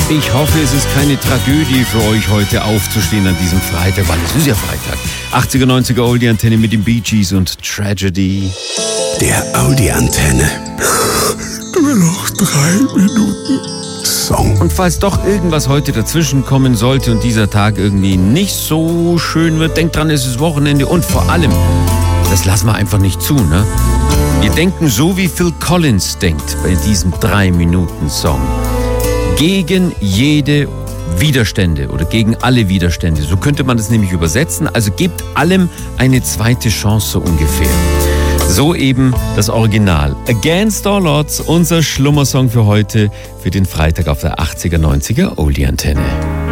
Ich hoffe, es ist keine Tragödie für euch, heute aufzustehen an diesem Freitag, weil es ist ja Freitag. 80er, 90er Oldie-Antenne mit den Bee Gees und Tragedy. Der Audi-Antenne. Nur noch 3 Minuten Song. Und falls doch irgendwas heute dazwischen kommen sollte und dieser Tag irgendwie nicht so schön wird, denkt dran, es ist Wochenende und vor allem, das lassen wir einfach nicht zu, ne? Wir denken so, wie Phil Collins denkt bei diesem 3-Minuten-Song. Gegen jede Widerstände oder gegen alle Widerstände. So könnte man das nämlich übersetzen. Also gebt allem eine zweite Chance so ungefähr. So eben das Original. Against All Odds, unser Schlummersong für heute, für den Freitag auf der 80er, 90er Oldie-Antenne.